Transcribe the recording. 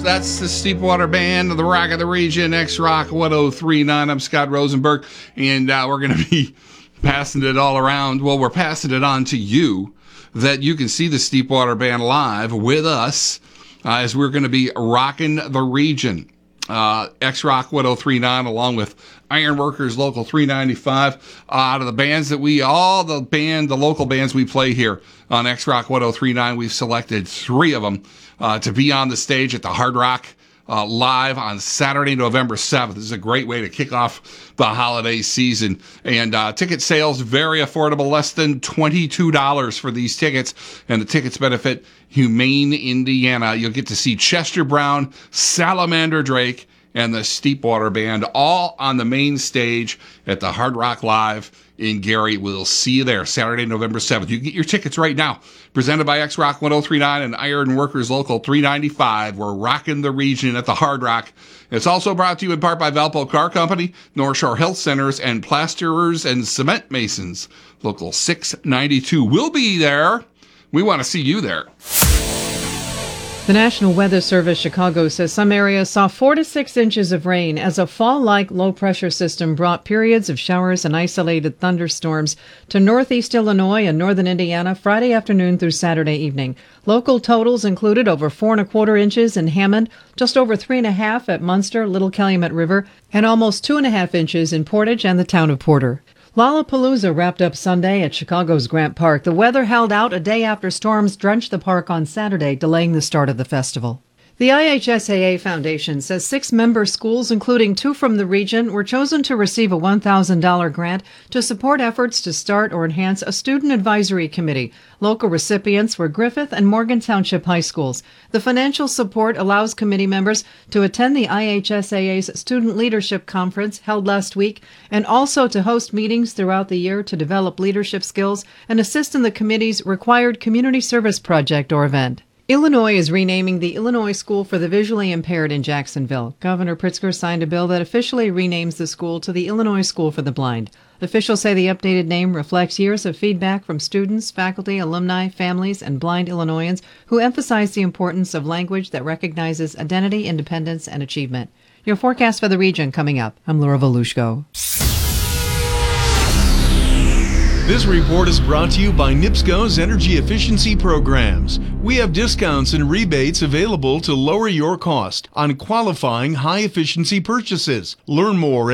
That's the Steepwater Band, the Rock of the Region, X-Rock 1039. I'm Scott Rosenberg, and we're going to be passing it all around. Well, we're passing it on to you that you can see the Steepwater Band live with us as we're going to be rocking the region. X-Rock 1039 along with Ironworkers Local 395. Out of the bands that the local bands we play here on X-Rock 1039, we've selected 3 of them to be on the stage at the Hard Rock live on Saturday, November 7th. This is a great way to kick off the holiday season. And ticket sales, very affordable, less than $22 for these tickets. And the tickets benefit Humane Indiana. You'll get to see Chester Brown, Salamander Drake, and the Steepwater Band all on the main stage at the Hard Rock Live in Gary. We'll see you there Saturday, November 7th. You can get your tickets right now. Presented by X-Rock 1039 and Ironworkers Local 395. We're rocking the region at the Hard Rock. It's also brought to you in part by Valpo Car Company, North Shore Health Centers, and Plasterers and Cement Masons. Local 692. We'll be there. We want to see you there. The National Weather Service Chicago says some areas saw 4 to 6 inches of rain as a fall-like low-pressure system brought periods of showers and isolated thunderstorms to northeast Illinois and northern Indiana Friday afternoon through Saturday evening. Local totals included over 4¼ inches in Hammond, just over 3½ at Munster, Little Calumet River, and almost 2½ inches in Portage and the town of Porter. Lollapalooza wrapped up Sunday at Chicago's Grant Park. The weather held out a day after storms drenched the park on Saturday, delaying the start of the festival. The IHSAA Foundation says 6 member schools, including 2 from the region, were chosen to receive a $1,000 grant to support efforts to start or enhance a student advisory committee. Local recipients were Griffith and Morgan Township High Schools. The financial support allows committee members to attend the IHSAA's Student Leadership Conference held last week and also to host meetings throughout the year to develop leadership skills and assist in the committee's required community service project or event. Illinois is renaming the Illinois School for the Visually Impaired in Jacksonville. Governor Pritzker signed a bill that officially renames the school to the Illinois School for the Blind. Officials say the updated name reflects years of feedback from students, faculty, alumni, families, and blind Illinoisans who emphasize the importance of language that recognizes identity, independence, and achievement. Your forecast for the region coming up. I'm Laura Volushko. This report is brought to you by NIPSCO's Energy Efficiency Programs. We have discounts and rebates available to lower your cost on qualifying high-efficiency purchases. Learn more